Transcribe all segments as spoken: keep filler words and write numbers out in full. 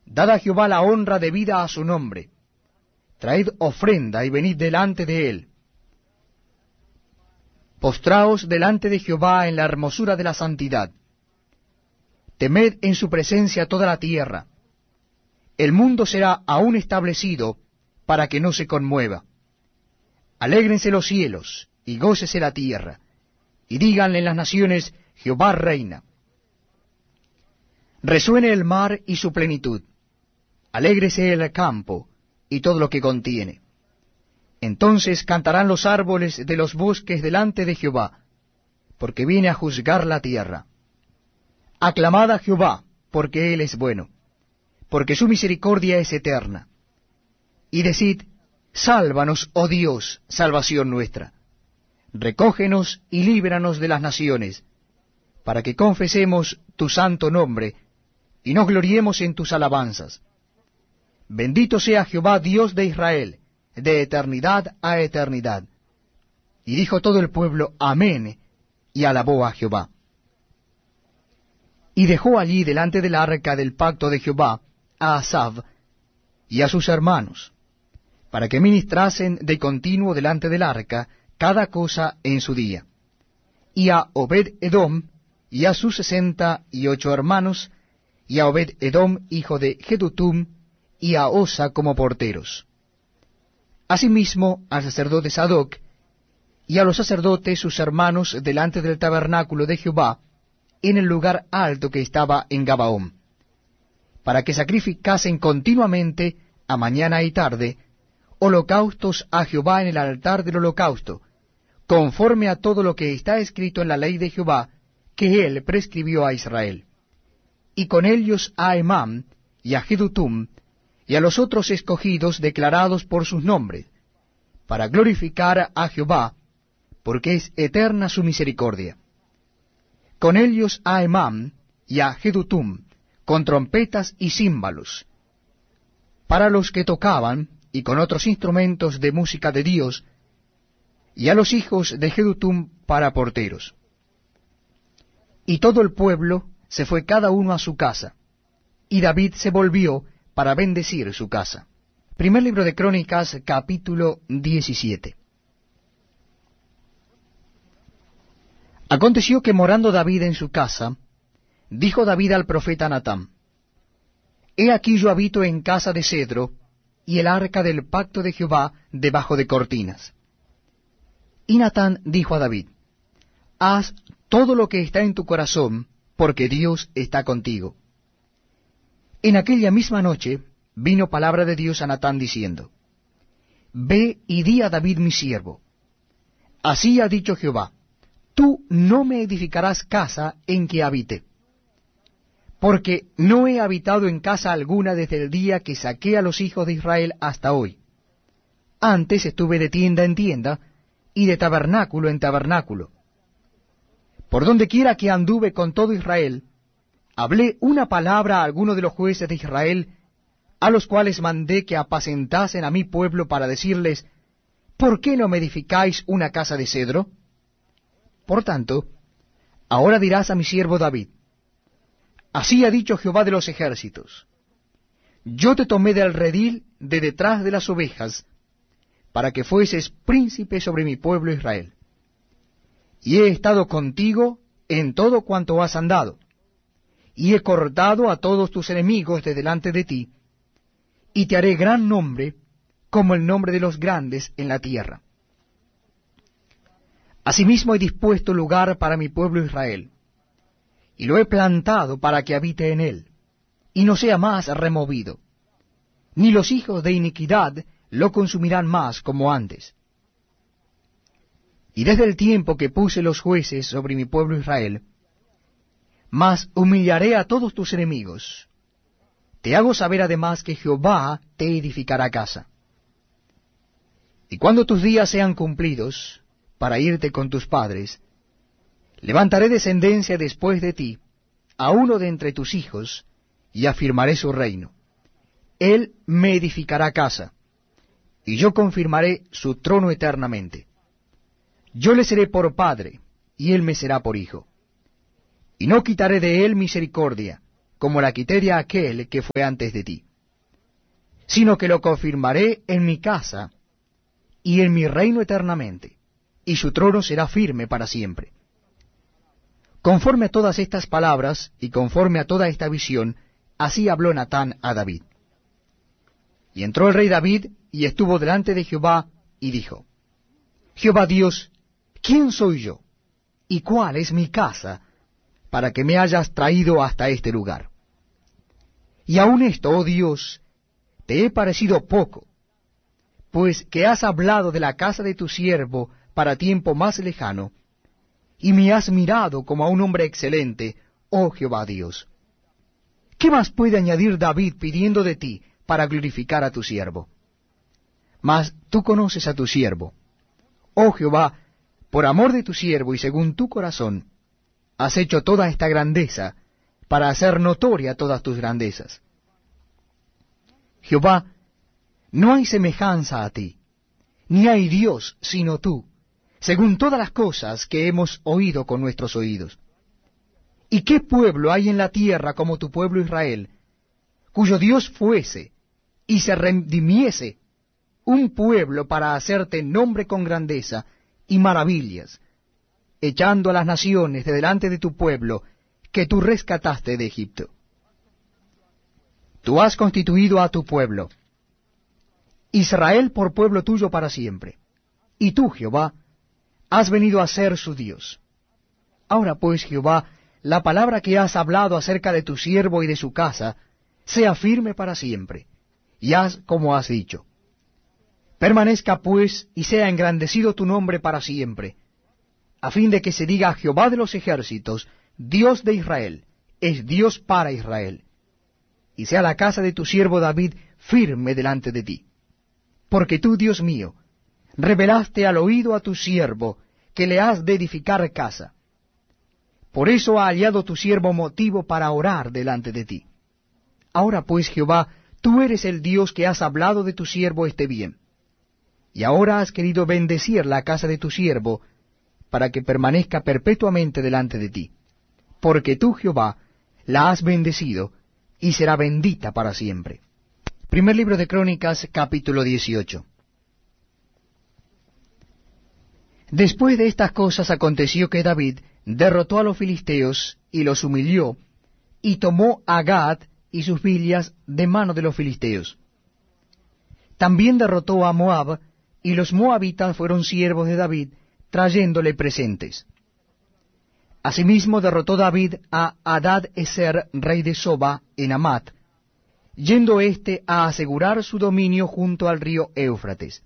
Dad a Jehová la honra debida a su nombre. Traed ofrenda y venid delante de él. Postraos delante de Jehová en la hermosura de la santidad. Temed en su presencia toda la tierra. El mundo será aún establecido para que no se conmueva. Alégrense los cielos y gócese la tierra, y díganle en las naciones, Jehová reina. Resuene el mar y su plenitud, alégrese el campo y todo lo que contiene. Entonces cantarán los árboles de los bosques delante de Jehová, porque viene a juzgar la tierra. Aclamad a Jehová, porque él es bueno, porque su misericordia es eterna. Y decid, sálvanos, oh Dios, salvación nuestra. Recógenos y líbranos de las naciones, para que confesemos tu santo nombre, y nos gloriemos en tus alabanzas. Bendito sea Jehová, Dios de Israel, de eternidad a eternidad. Y dijo todo el pueblo, amén, y alabó a Jehová. Y dejó allí delante del arca del pacto de Jehová a Asaf y a sus hermanos, para que ministrasen de continuo delante del arca cada cosa en su día, y a Obed-Edom y a sus sesenta y ocho hermanos, y a Obed-Edom hijo de Jedutum, y a Osa como porteros. Asimismo al sacerdote Sadoc, y a los sacerdotes sus hermanos delante del tabernáculo de Jehová, en el lugar alto que estaba en Gabaón, para que sacrificasen continuamente, a mañana y tarde, holocaustos a Jehová en el altar del holocausto, conforme a todo lo que está escrito en la ley de Jehová, que él prescribió a Israel. Y con ellos a Emam y a Jedutum, y a los otros escogidos declarados por sus nombres, para glorificar a Jehová, porque es eterna su misericordia. Con ellos a Emam y a Jedutum, con trompetas y címbalos, para los que tocaban, y con otros instrumentos de música de Dios, y a los hijos de Jedutum para porteros. Y todo el pueblo se fue cada uno a su casa, y David se volvió para bendecir su casa. Primer libro de Crónicas, capítulo diecisiete. Aconteció que morando David en su casa, dijo David al profeta Natán, He aquí yo habito en casa de cedro, y el arca del pacto de Jehová debajo de cortinas. Y Natán dijo a David, Haz todo lo que está en tu corazón, porque Dios está contigo. En aquella misma noche vino palabra de Dios a Natán diciendo, Ve y di a David mi siervo, así ha dicho Jehová, tú no me edificarás casa en que habite, porque no he habitado en casa alguna desde el día que saqué a los hijos de Israel hasta hoy. Antes estuve de tienda en tienda, y de tabernáculo en tabernáculo. Por donde quiera que anduve con todo Israel, hablé una palabra a alguno de los jueces de Israel, a los cuales mandé que apacentasen a mi pueblo para decirles, ¿por qué no me edificáis una casa de cedro? Por tanto, ahora dirás a mi siervo David, Así ha dicho Jehová de los ejércitos, Yo te tomé del redil de detrás de las ovejas, para que fueses príncipe sobre mi pueblo Israel. Y he estado contigo en todo cuanto has andado, y he cortado a todos tus enemigos de delante de ti, y te haré gran nombre, como el nombre de los grandes en la tierra. Asimismo he dispuesto lugar para mi pueblo Israel, y lo he plantado para que habite en él, y no sea más removido, ni los hijos de iniquidad lo consumirán más como antes. Y desde el tiempo que puse los jueces sobre mi pueblo Israel, mas humillaré a todos tus enemigos. Te hago saber además que Jehová te edificará casa. Y cuando tus días sean cumplidos, para irte con tus padres, levantaré descendencia después de ti, a uno de entre tus hijos, y afirmaré su reino. Él me edificará casa, y yo confirmaré su trono eternamente. Yo le seré por padre, y él me será por hijo. Y no quitaré de él misericordia, como la quité de aquel que fue antes de ti, sino que lo confirmaré en mi casa y en mi reino eternamente, y su trono será firme para siempre. Conforme a todas estas palabras, y conforme a toda esta visión, así habló Natán a David. Y entró el rey David, y estuvo delante de Jehová, y dijo, Jehová Dios, ¿quién soy yo? ¿Y cuál es mi casa, para que me hayas traído hasta este lugar? Y aun esto, oh Dios, te he parecido poco, pues que has hablado de la casa de tu siervo para tiempo más lejano, y me has mirado como a un hombre excelente, oh Jehová Dios. ¿Qué más puede añadir David pidiendo de ti para glorificar a tu siervo? Mas tú conoces a tu siervo. Oh Jehová, por amor de tu siervo y según tu corazón, has hecho toda esta grandeza, para hacer notoria todas tus grandezas. Jehová, no hay semejanza a ti, ni hay Dios sino tú, según todas las cosas que hemos oído con nuestros oídos. ¿Y qué pueblo hay en la tierra como tu pueblo Israel, cuyo Dios fuese y se redimiese un pueblo para hacerte nombre con grandeza y maravillas, echando a las naciones de delante de tu pueblo, que tú rescataste de Egipto? Tú has constituido a tu pueblo, Israel por pueblo tuyo para siempre, y tú, Jehová, has venido a ser su Dios. Ahora pues, Jehová, la palabra que has hablado acerca de tu siervo y de su casa, sea firme para siempre, y haz como has dicho. Permanezca pues y sea engrandecido tu nombre para siempre, a fin de que se diga Jehová de los ejércitos, Dios de Israel, es Dios para Israel, y sea la casa de tu siervo David firme delante de ti. Porque tú, Dios mío, revelaste al oído a tu siervo que le has de edificar casa. Por eso ha hallado tu siervo motivo para orar delante de ti. Ahora pues, Jehová, tú eres el Dios que has hablado de tu siervo este bien. Y ahora has querido bendecir la casa de tu siervo, para que permanezca perpetuamente delante de ti. Porque tú, Jehová, la has bendecido, y será bendita para siempre. Primer libro de Crónicas, capítulo dieciocho. Después de estas cosas aconteció que David derrotó a los filisteos y los humilló, y tomó a Gad y sus villas de mano de los filisteos. También derrotó a Moab, y los moabitas fueron siervos de David, trayéndole presentes. Asimismo derrotó David a Hadad-ezer, rey de Soba, en Amat, yendo éste a asegurar su dominio junto al río Éufrates.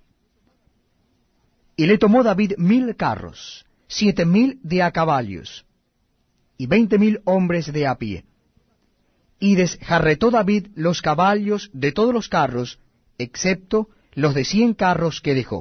Y le tomó David mil carros, siete mil de a caballos, y veinte mil hombres de a pie. Y desjarretó David los caballos de todos los carros, excepto los de cien carros que dejó.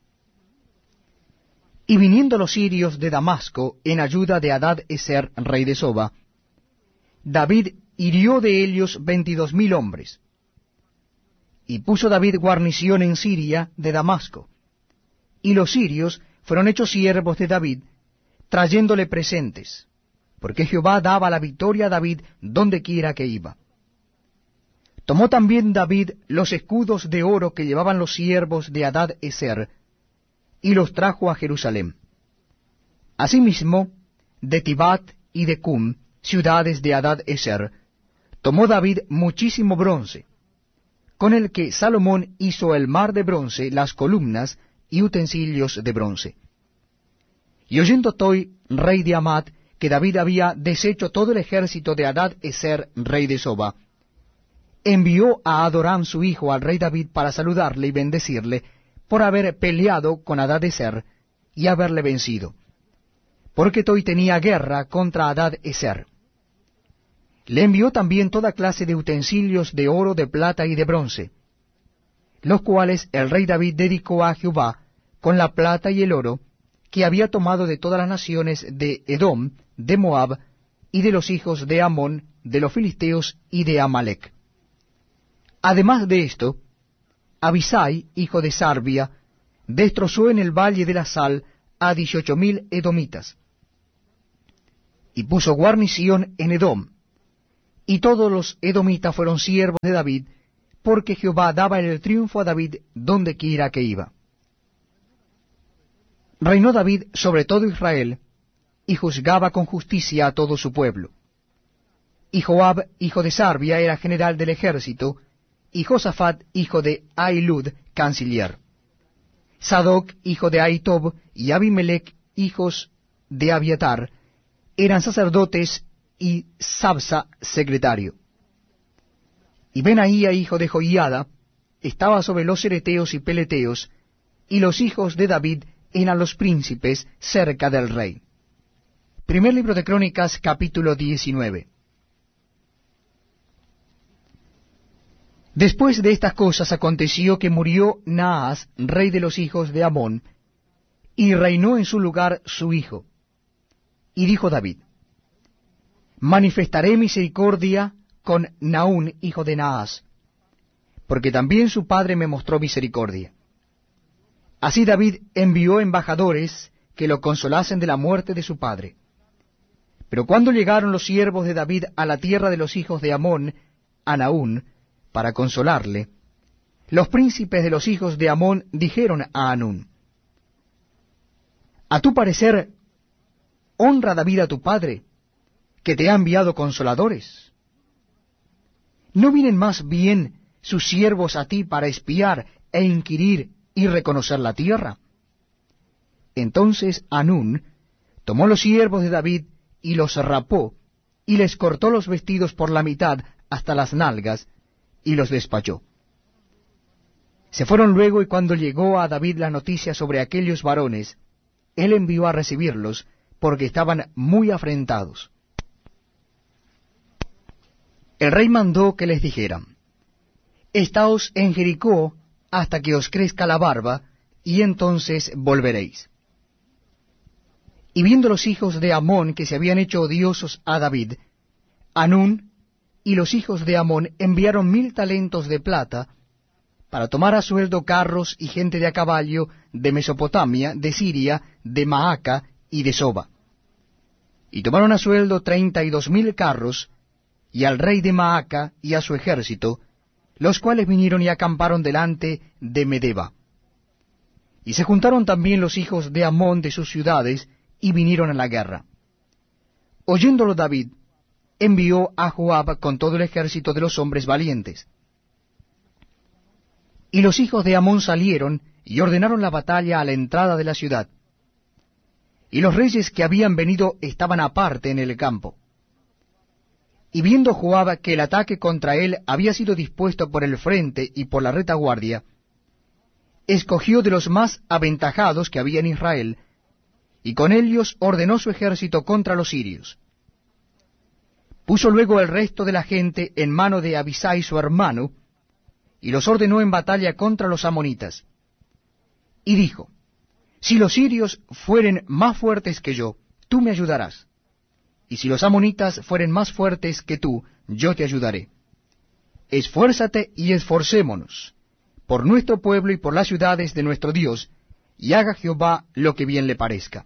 Y viniendo los sirios de Damasco en ayuda de Hadad-ezer, rey de Soba, David hirió de ellos veintidós mil hombres. Y puso David guarnición en Siria de Damasco, y los sirios fueron hechos siervos de David, trayéndole presentes, porque Jehová daba la victoria a David donde quiera que iba. Tomó también David los escudos de oro que llevaban los siervos de Hadad-ezer, y los trajo a Jerusalén. Asimismo, de Tibat y de Cum, ciudades de Hadad-ezer, tomó David muchísimo bronce, con el que Salomón hizo el mar de bronce, las columnas y utensilios de bronce. Y oyendo Toi, rey de Amat, que David había deshecho todo el ejército de Hadad-ezer, rey de Soba, envió a Adoram su hijo al rey David para saludarle y bendecirle por haber peleado con Hadad-ezer y haberle vencido, porque Toi tenía guerra contra Hadad-ezer. Le envió también toda clase de utensilios de oro, de plata y de bronce, los cuales el rey David dedicó a Jehová con la plata y el oro que había tomado de todas las naciones de Edom, de Moab, y de los hijos de Amón, de los filisteos y de Amalec. Además de esto, Abisai, hijo de Sarbia, destrozó en el valle de la Sal a dieciocho mil edomitas, y puso guarnición en Edom, y todos los edomitas fueron siervos de David, porque Jehová daba el triunfo a David donde quiera que iba. Reinó David sobre todo Israel, y juzgaba con justicia a todo su pueblo. Y Joab, hijo de Sarvia, era general del ejército, y Josafat, hijo de Ahilud, canciller. Sadoc, hijo de Ahitob, y Abimelech, hijos de Abiatar, eran sacerdotes, y Sabsa, secretario. Y Benaía, hijo de Joiada, estaba sobre los cereteos y peleteos, y los hijos de David eran los príncipes cerca del rey. Primer libro de Crónicas, capítulo diecinueve. Después de estas cosas aconteció que murió Naas, rey de los hijos de Amón, y reinó en su lugar su hijo. Y dijo David: manifestaré misericordia con Naún, hijo de Naas, porque también su padre me mostró misericordia. Así David envió embajadores que lo consolasen de la muerte de su padre. Pero cuando llegaron los siervos de David a la tierra de los hijos de Amón, a Naún, para consolarle, los príncipes de los hijos de Amón dijeron a Anún: a tu parecer, honra David a tu padre, que te ha enviado consoladores. ¿No vienen más bien sus siervos a ti para espiar e inquirir y reconocer la tierra? Entonces Anún tomó los siervos de David y los rapó, y les cortó los vestidos por la mitad hasta las nalgas, y los despachó. Se fueron luego, y cuando llegó a David la noticia sobre aquellos varones, él envió a recibirlos, porque estaban muy afrentados. El rey mandó que les dijeran: estaos en Jericó hasta que os crezca la barba, y entonces volveréis. Y viendo los hijos de Amón que se habían hecho odiosos a David, Anún y los hijos de Amón enviaron mil talentos de plata para tomar a sueldo carros y gente de a caballo de Mesopotamia, de Siria, de Maaca y de Soba. Y tomaron a sueldo treinta y dos mil carros, y al rey de Maaca y a su ejército, los cuales vinieron y acamparon delante de Medeba. Y se juntaron también los hijos de Amón de sus ciudades, y vinieron a la guerra. Oyéndolo David, envió a Joab con todo el ejército de los hombres valientes. Y los hijos de Amón salieron, y ordenaron la batalla a la entrada de la ciudad. Y los reyes que habían venido estaban aparte en el campo. Y viendo Joab que el ataque contra él había sido dispuesto por el frente y por la retaguardia, escogió de los más aventajados que había en Israel, y con ellos ordenó su ejército contra los sirios. Puso luego el resto de la gente en mano de Abisai su hermano, y los ordenó en batalla contra los amonitas. Y dijo: si los sirios fueren más fuertes que yo, tú me ayudarás. Y si los amonitas fueren más fuertes que tú, yo te ayudaré. Esfuérzate y esforcémonos, por nuestro pueblo y por las ciudades de nuestro Dios, y haga Jehová lo que bien le parezca.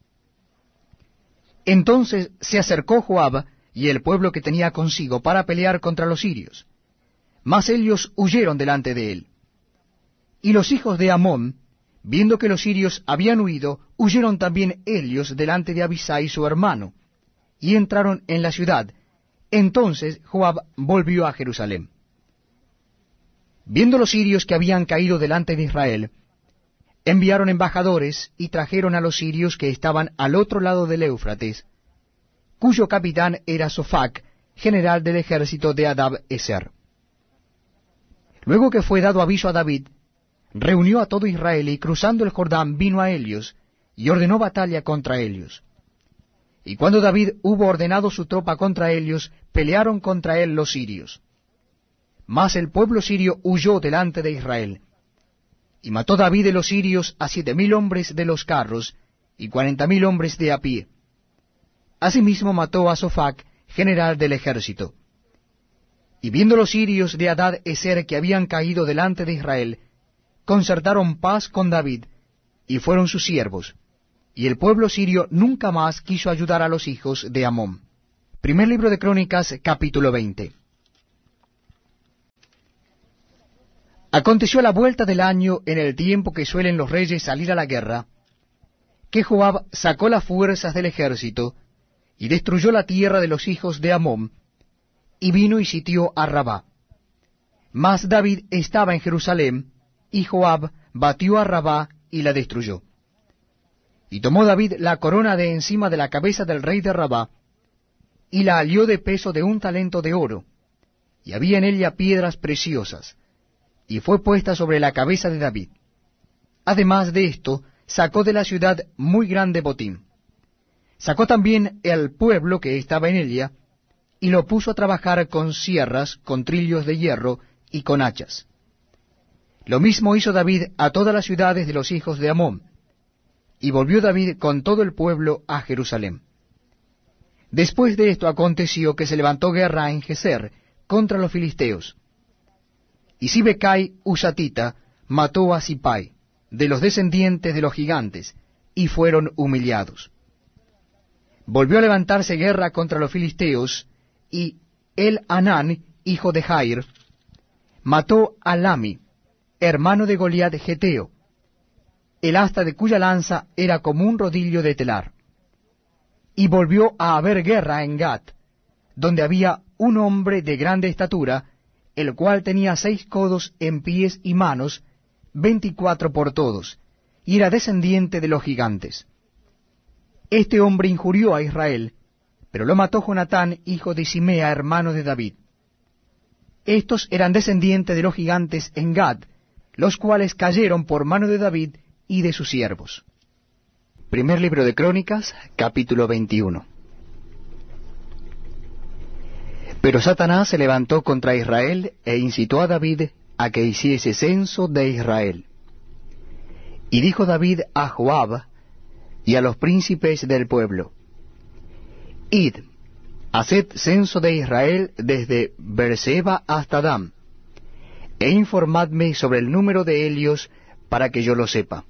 Entonces se acercó Joab y el pueblo que tenía consigo para pelear contra los sirios, mas ellos huyeron delante de él. Y los hijos de Amón, viendo que los sirios habían huido, huyeron también ellos delante de Abisai su hermano, y entraron en la ciudad. Entonces Joab volvió a Jerusalén. Viendo los sirios que habían caído delante de Israel, enviaron embajadores y trajeron a los sirios que estaban al otro lado del Éufrates, cuyo capitán era Sofac, general del ejército de Adab-eser. Luego que fue dado aviso a David, reunió a todo Israel y cruzando el Jordán vino a ellos y ordenó batalla contra ellos. Y cuando David hubo ordenado su tropa contra ellos, pelearon contra él los sirios. Mas el pueblo sirio huyó delante de Israel. Y mató David de los sirios a siete mil hombres de los carros, y cuarenta mil hombres de a pie. Asimismo mató a Sofac, general del ejército. Y viendo los sirios de Hadad-eser que habían caído delante de Israel, concertaron paz con David, y fueron sus siervos. Y el pueblo sirio nunca más quiso ayudar a los hijos de Amón. Primer libro de Crónicas, capítulo veinte. Aconteció a la vuelta del año, en el tiempo que suelen los reyes salir a la guerra, que Joab sacó las fuerzas del ejército, y destruyó la tierra de los hijos de Amón, y vino y sitió a Rabá. Mas David estaba en Jerusalén, y Joab batió a Rabá y la destruyó. Y tomó David la corona de encima de la cabeza del rey de Rabá, y la alió de peso de un talento de oro, y había en ella piedras preciosas, y fue puesta sobre la cabeza de David. Además de esto, sacó de la ciudad muy grande botín. Sacó también el pueblo que estaba en ella, y lo puso a trabajar con sierras, con trillos de hierro y con hachas. Lo mismo hizo David a todas las ciudades de los hijos de Amón, y volvió David con todo el pueblo a Jerusalén. Después de esto aconteció que se levantó guerra en Geser contra los filisteos. Y Sibecai Husatita mató a Sipai, de los descendientes de los gigantes, y fueron humillados. Volvió a levantarse guerra contra los filisteos, y el Anán, hijo de Jair, mató a Lami, hermano de Goliat Geteo, el asta de cuya lanza era como un rodillo de telar. Y volvió a haber guerra en Gat, donde había un hombre de grande estatura, el cual tenía seis codos en pies y manos, veinticuatro por todos, y era descendiente de los gigantes. Este hombre injurió a Israel, pero lo mató Jonatán, hijo de Simea, hermano de David. Estos eran descendientes de los gigantes en Gad, los cuales cayeron por mano de David y de sus siervos. Primer libro de Crónicas, capítulo veintiuno. Pero Satanás se levantó contra Israel e incitó a David a que hiciese censo de Israel. Y dijo David a Joab y a los príncipes del pueblo: Id, haced censo de Israel desde Beerseba hasta Dan, e informadme sobre el número de ellos para que yo lo sepa.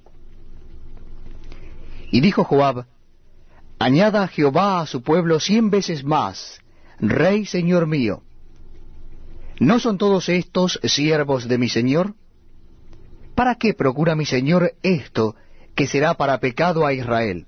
Y dijo Joab: Añada Jehová a su pueblo cien veces más, Rey Señor mío. ¿No son todos estos siervos de mi Señor? ¿Para qué procura mi Señor esto, que será para pecado a Israel?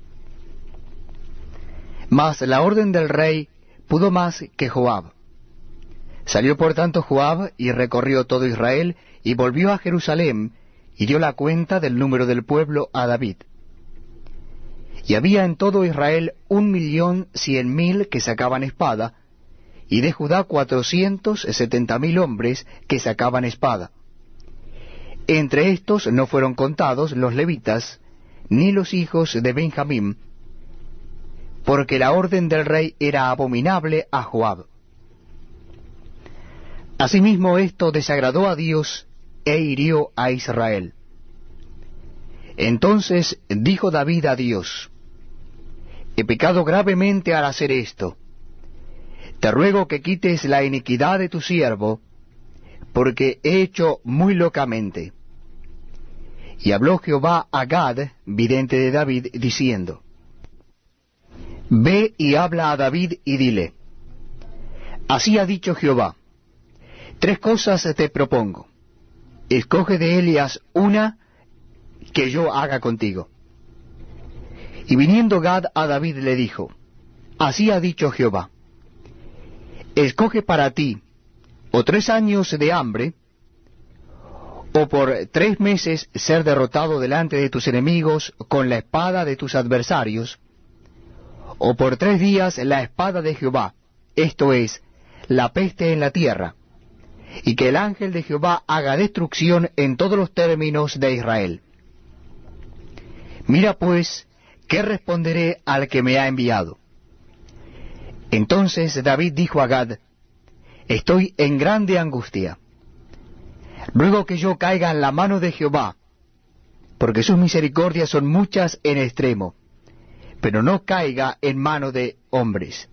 Mas la orden del rey pudo más que Joab. Salió por tanto Joab y recorrió todo Israel, y volvió a Jerusalén, y dio la cuenta del número del pueblo a David. Y había en todo Israel un millón cien mil que sacaban espada, y de Judá cuatrocientos setenta mil hombres que sacaban espada. Entre estos no fueron contados los levitas, ni los hijos de Benjamín, porque la orden del rey era abominable a Joab. Asimismo esto desagradó a Dios e hirió a Israel. Entonces dijo David a Dios: He pecado gravemente al hacer esto. Te ruego que quites la iniquidad de tu siervo, porque he hecho muy locamente. Y habló Jehová a Gad, vidente de David, diciendo: Ve y habla a David y dile: Así ha dicho Jehová, tres cosas te propongo. Escoge de ellas una que yo haga contigo. Y viniendo Gad a David le dijo: Así ha dicho Jehová, escoge para ti o tres años de hambre, o por tres meses ser derrotado delante de tus enemigos con la espada de tus adversarios, o por tres días la espada de Jehová, esto es, la peste en la tierra, y que el ángel de Jehová haga destrucción en todos los términos de Israel. Mira pues, ¿qué responderé al que me ha enviado? Entonces David dijo a Gad: Estoy en grande angustia. Ruego que yo caiga en la mano de Jehová, porque sus misericordias son muchas en extremo, pero no caiga en mano de hombres.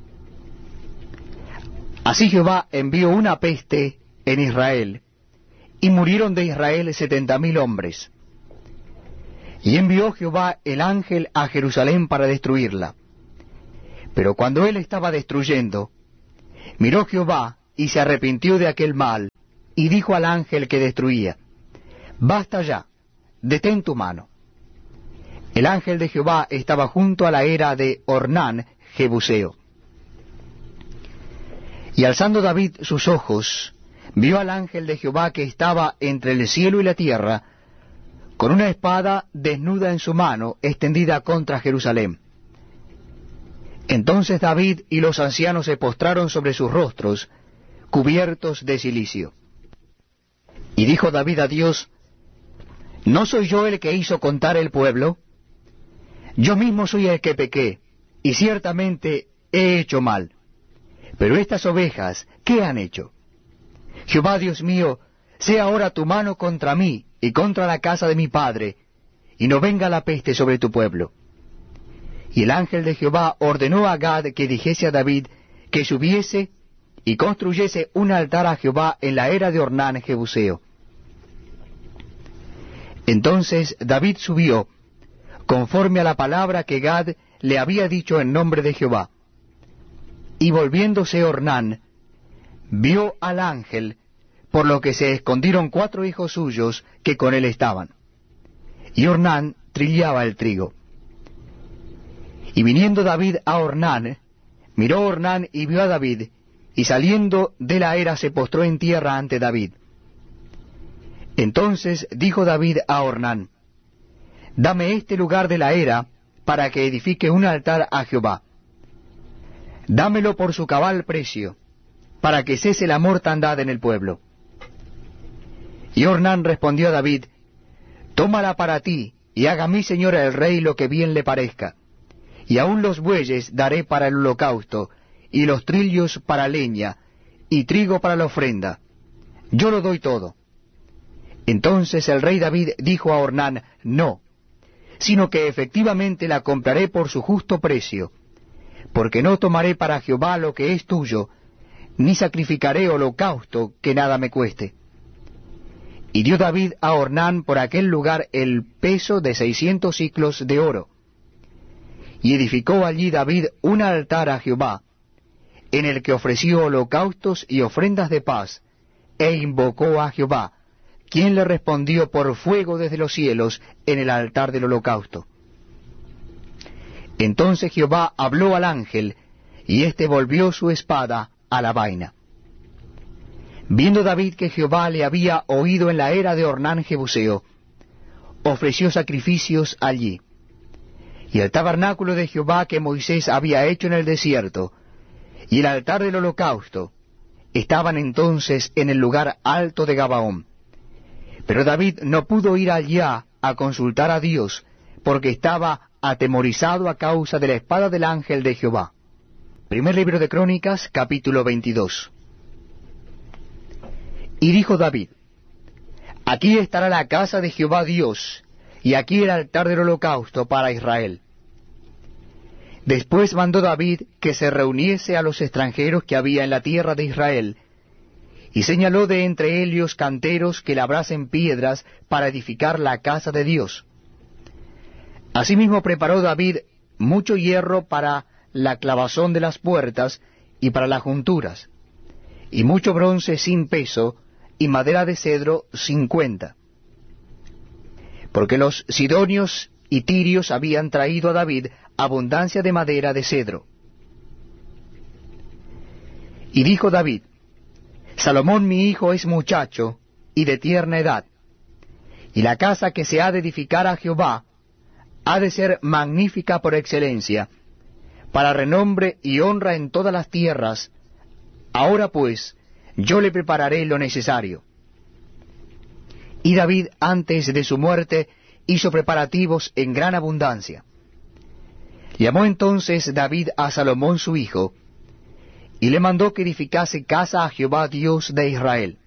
Así Jehová envió una peste en Israel, y murieron de Israel setenta mil hombres. Y envió Jehová el ángel a Jerusalén para destruirla. Pero cuando él estaba destruyendo, miró Jehová y se arrepintió de aquel mal, y dijo al ángel que destruía: Basta ya, detén tu mano. El ángel de Jehová estaba junto a la era de Ornán Jebuseo. Y alzando David sus ojos, vio al ángel de Jehová que estaba entre el cielo y la tierra, con una espada desnuda en su mano, extendida contra Jerusalén. Entonces David y los ancianos se postraron sobre sus rostros, cubiertos de cilicio. Y dijo David a Dios: ¿No soy yo el que hizo contar el pueblo? Yo mismo soy el que pequé, y ciertamente he hecho mal. Pero estas ovejas, ¿qué han hecho? Jehová Dios mío, sea ahora tu mano contra mí y contra la casa de mi padre, y no venga la peste sobre tu pueblo. Y el ángel de Jehová ordenó a Gad que dijese a David que subiese y construyese un altar a Jehová en la era de Ornán Jebuseo. Entonces David subió, conforme a la palabra que Gad le había dicho en nombre de Jehová. Y volviéndose Ornán, vio al ángel, por lo que se escondieron cuatro hijos suyos que con él estaban. Y Ornán trillaba el trigo. Y viniendo David a Ornán, miró Ornán y vio a David, y saliendo de la era se postró en tierra ante David. Entonces dijo David a Ornán: Dame este lugar de la era, para que edifique un altar a Jehová. Dámelo por su cabal precio, para que cese la mortandad en el pueblo. Y Ornán respondió a David: Tómala para ti, y haga mi señor el rey lo que bien le parezca. Y aun los bueyes daré para el holocausto, y los trillos para leña, y trigo para la ofrenda. Yo lo doy todo. Entonces el rey David dijo a Ornán: No, sino que efectivamente la compraré por su justo precio, porque no tomaré para Jehová lo que es tuyo, ni sacrificaré holocausto que nada me cueste. Y dio David a Ornán por aquel lugar el peso de seiscientos siclos de oro. Y edificó allí David un altar a Jehová, en el que ofreció holocaustos y ofrendas de paz, e invocó a Jehová, quien le respondió por fuego desde los cielos en el altar del holocausto. Entonces Jehová habló al ángel, y éste volvió su espada a la vaina. Viendo David que Jehová le había oído en la era de Ornán Jebuseo, ofreció sacrificios allí. Y el tabernáculo de Jehová que Moisés había hecho en el desierto, y el altar del holocausto, estaban entonces en el lugar alto de Gabaón. Pero David no pudo ir allá a consultar a Dios, porque estaba atemorizado a causa de la espada del ángel de Jehová. Primer libro de Crónicas, capítulo veintidós. Y dijo David: Aquí estará la casa de Jehová Dios, y aquí el altar del holocausto para Israel. Después mandó David que se reuniese a los extranjeros que había en la tierra de Israel, y señaló de entre ellos canteros que labrasen piedras para edificar la casa de Dios. Asimismo preparó David mucho hierro para la clavazón de las puertas y para las junturas, y mucho bronce sin peso, y madera de cedro sin cuenta. Porque los sidonios y tirios habían traído a David abundancia de madera de cedro. Y dijo David: Salomón mi hijo es muchacho y de tierna edad, y la casa que se ha de edificar a Jehová ha de ser magnífica por excelencia, para renombre y honra en todas las tierras. Ahora pues, yo le prepararé lo necesario. Y David, antes de su muerte, hizo preparativos en gran abundancia. Llamó entonces David a Salomón su hijo, y le mandó que edificase casa a Jehová Dios de Israel.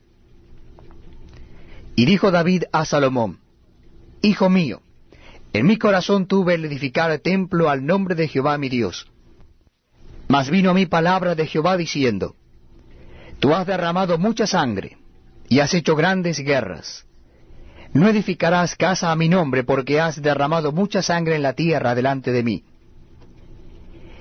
Y dijo David a Salomón: Hijo mío, en mi corazón tuve el edificar templo al nombre de Jehová mi Dios. Mas vino a mí palabra de Jehová diciendo: Tú has derramado mucha sangre, y has hecho grandes guerras. No edificarás casa a mi nombre, porque has derramado mucha sangre en la tierra delante de mí.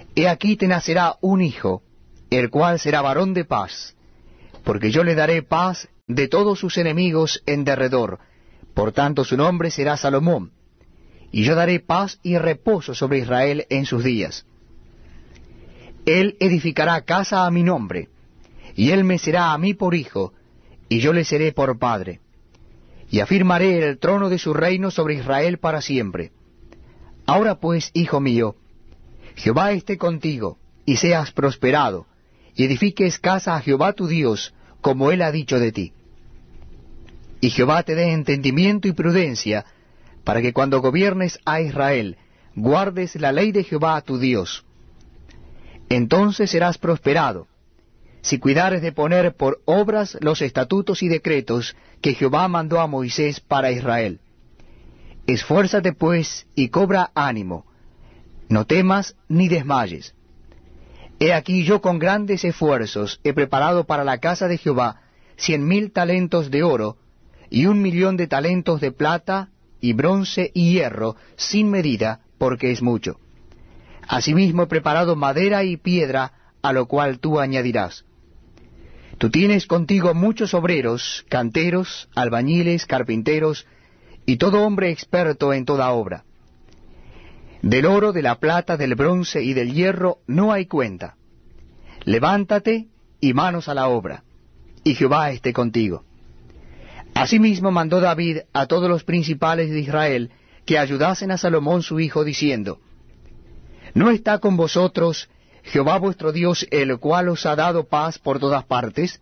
He aquí te nacerá un hijo, el cual será varón de paz, porque yo le daré paz de todos sus enemigos en derredor, por tanto su nombre será Salomón, y yo daré paz y reposo sobre Israel en sus días. Él edificará casa a mi nombre, y él me será a mí por hijo, y yo le seré por padre. Y afirmaré el trono de su reino sobre Israel para siempre. Ahora pues, hijo mío, Jehová esté contigo, y seas prosperado, y edifiques casa a Jehová tu Dios, como él ha dicho de ti. Y Jehová te dé entendimiento y prudencia, para que cuando gobiernes a Israel, guardes la ley de Jehová tu Dios. Entonces serás prosperado, si cuidares de poner por obras los estatutos y decretos que Jehová mandó a Moisés para Israel. Esfuérzate pues y cobra ánimo, no temas ni desmayes. He aquí yo con grandes esfuerzos he preparado para la casa de Jehová cien mil talentos de oro, y un millón de talentos de plata, y bronce y hierro, sin medida, porque es mucho. Asimismo he preparado madera y piedra, a lo cual tú añadirás. Tú tienes contigo muchos obreros, canteros, albañiles, carpinteros, y todo hombre experto en toda obra. Del oro, de la plata, del bronce y del hierro no hay cuenta. Levántate y manos a la obra, y Jehová esté contigo. Asimismo mandó David a todos los principales de Israel que ayudasen a Salomón su hijo, diciendo, ¿No está con vosotros Jehová vuestro Dios, el cual os ha dado paz por todas partes?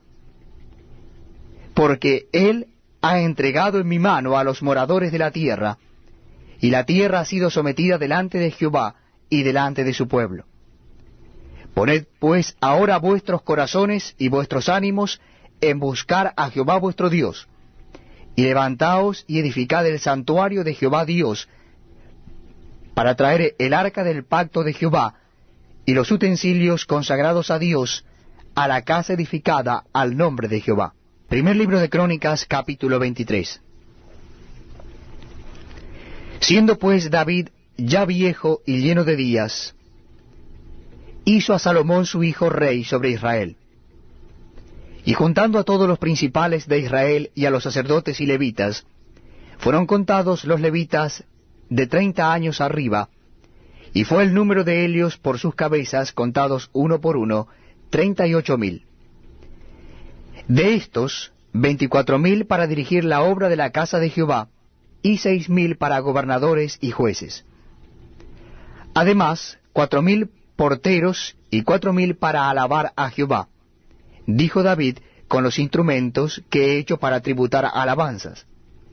Porque él ha entregado en mi mano a los moradores de la tierra, y la tierra ha sido sometida delante de Jehová y delante de su pueblo. Poned pues ahora vuestros corazones y vuestros ánimos en buscar a Jehová vuestro Dios, y levantaos y edificad el santuario de Jehová Dios, para traer el arca del pacto de Jehová, y los utensilios consagrados a Dios, a la casa edificada al nombre de Jehová. Primer libro de Crónicas, capítulo veintitrés. Siendo pues David ya viejo y lleno de días, hizo a Salomón su hijo rey sobre Israel. Y juntando a todos los principales de Israel y a los sacerdotes y levitas, fueron contados los levitas de treinta años arriba, y fue el número de ellos por sus cabezas, contados uno por uno, treinta y ocho mil. De estos, veinticuatro mil para dirigir la obra de la casa de Jehová, y seis mil para gobernadores y jueces. Además, cuatro mil porteros y cuatro mil para alabar a Jehová, dijo David, con los instrumentos que he hecho para tributar alabanzas.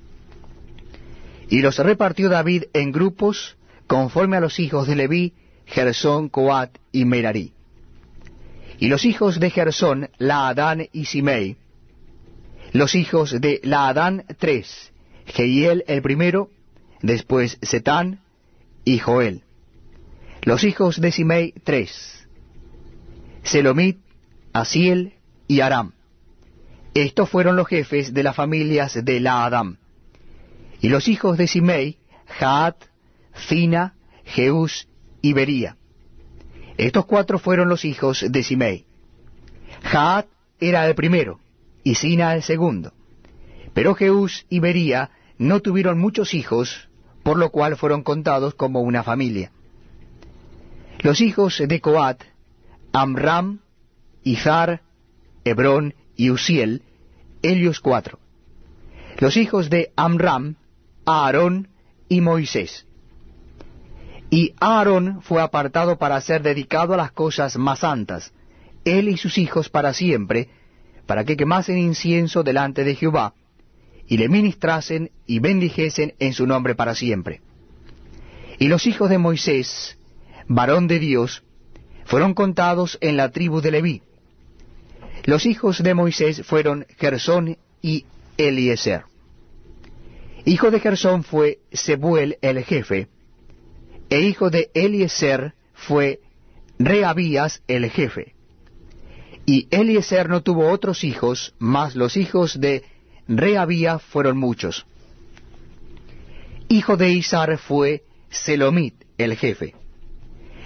Y los repartió David en grupos, conforme a los hijos de Leví, Gersón, Coat y Merarí. Y los hijos de Gersón, Laadán y Simei. Los hijos de Laadán, tres, Jehiel el primero, después Setán y Joel. Los hijos de Simei, tres, Selomit, Asiel y Aram. Estos fueron los jefes de las familias de Laadán. Y los hijos de Simei, Jaat, Zina, Jeús y Bería. Estos cuatro fueron los hijos de Simei. Jaat era el primero, y Zina el segundo. Pero Jeús y Bería no tuvieron muchos hijos, por lo cual fueron contados como una familia. Los hijos de Coat, Amram, Izhar, Hebrón y Uziel, ellos cuatro. Los hijos de Amram, Aarón y Moisés. Y Aarón fue apartado para ser dedicado a las cosas más santas, él y sus hijos para siempre, para que quemasen incienso delante de Jehová, y le ministrasen y bendijesen en su nombre para siempre. Y los hijos de Moisés, varón de Dios, fueron contados en la tribu de Leví. Los hijos de Moisés fueron Gersón y Eliezer. Hijo de Gersón fue Sebuel el jefe, e hijo de Eliezer fue Rehabías el jefe. Y Eliezer no tuvo otros hijos, mas los hijos de Rehabía fueron muchos. Hijo de Izhar fue Selomit el jefe.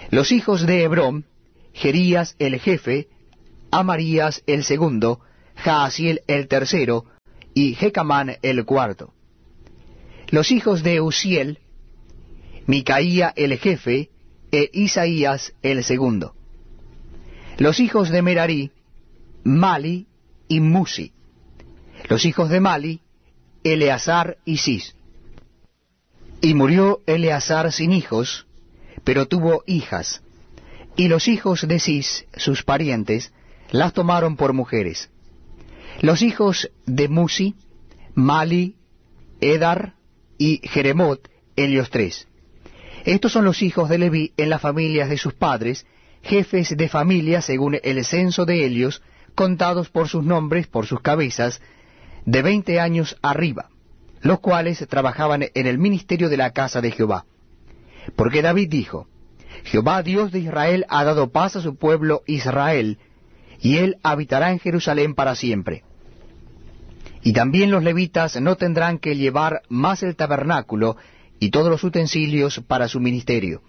Los hijos de Hebrón, Jerías el jefe, Amarías el segundo, Jaasiel el tercero, y Jecamán el cuarto. Los hijos de Uziel, Micaía el jefe, e Isaías el segundo. Los hijos de Merarí, Mali y Musi. Los hijos de Mali, Eleazar y Cis. Y murió Eleazar sin hijos, pero tuvo hijas, y los hijos de Cis, sus parientes, las tomaron por mujeres. Los hijos de Musi, Mali, Edar y Jeremot, ellos tres. Estos son los hijos de Leví en las familias de sus padres, jefes de familia según el censo de ellos, contados por sus nombres, por sus cabezas, de veinte años arriba, los cuales trabajaban en el ministerio de la casa de Jehová. Porque David dijo, Jehová Dios de Israel ha dado paz a su pueblo Israel, y él habitará en Jerusalén para siempre. Y también los levitas no tendrán que llevar más el tabernáculo y todos los utensilios para su ministerio.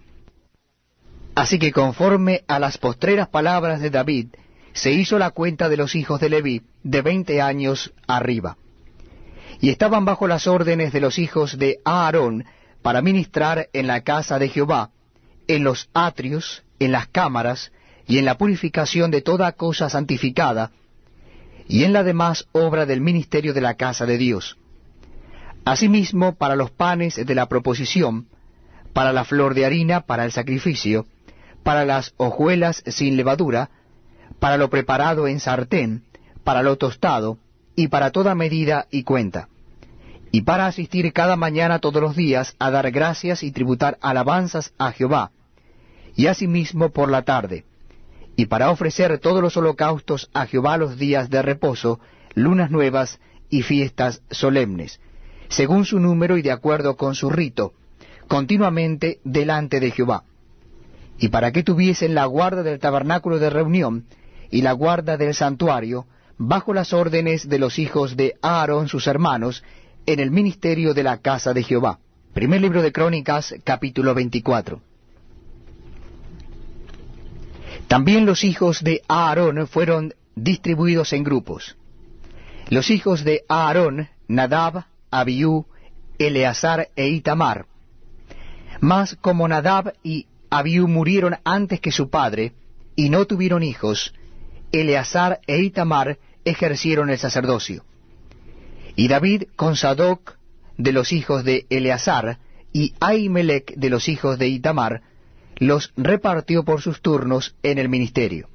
Así que conforme a las postreras palabras de David, se hizo la cuenta de los hijos de Leví de veinte años arriba. Y estaban bajo las órdenes de los hijos de Aarón para ministrar en la casa de Jehová, en los atrios, en las cámaras, y en la purificación de toda cosa santificada, y en la demás obra del ministerio de la casa de Dios. Asimismo, para los panes de la proposición, para la flor de harina, para el sacrificio, para las hojuelas sin levadura, para lo preparado en sartén, para lo tostado, y para toda medida y cuenta, y para asistir cada mañana todos los días a dar gracias y tributar alabanzas a Jehová, y asimismo por la tarde, y para ofrecer todos los holocaustos a Jehová los días de reposo, lunas nuevas y fiestas solemnes, según su número y de acuerdo con su rito, continuamente delante de Jehová, y para que tuviesen la guarda del tabernáculo de reunión y la guarda del santuario, bajo las órdenes de los hijos de Aarón sus hermanos, en el ministerio de la casa de Jehová. Primer libro de Crónicas, capítulo veinticuatro. También los hijos de Aarón fueron distribuidos en grupos. Los hijos de Aarón, Nadab, Abiú, Eleazar e Itamar. Mas como Nadab y Abiú murieron antes que su padre, y no tuvieron hijos, Eleazar e Itamar ejercieron el sacerdocio. Y David con Sadoc de los hijos de Eleazar y Ahimelech de los hijos de Itamar, los repartió por sus turnos en el ministerio.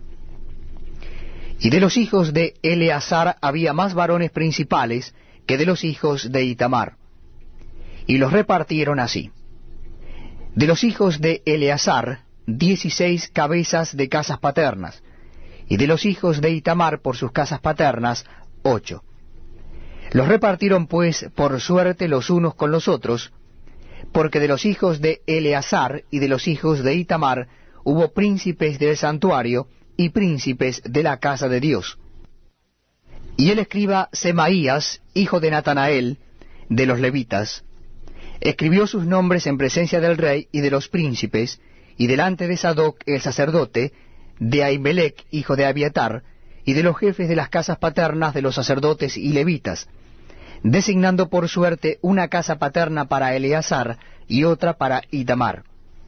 Y de los hijos de Eleazar había más varones principales que de los hijos de Itamar, y los repartieron así. De los hijos de Eleazar, dieciséis cabezas de casas paternas, y de los hijos de Itamar por sus casas paternas, ocho. Los repartieron pues por suerte los unos con los otros, porque de los hijos de Eleazar y de los hijos de Itamar hubo príncipes del santuario y príncipes de la casa de Dios. Y el escriba Semaías, hijo de Natanael, de los levitas, escribió sus nombres en presencia del rey y de los príncipes, y delante de Sadoc el sacerdote, de Ahimelech, hijo de Abiatar, y de los jefes de las casas paternas de los sacerdotes y levitas, designando por suerte una casa paterna para Eleazar y otra para Itamar.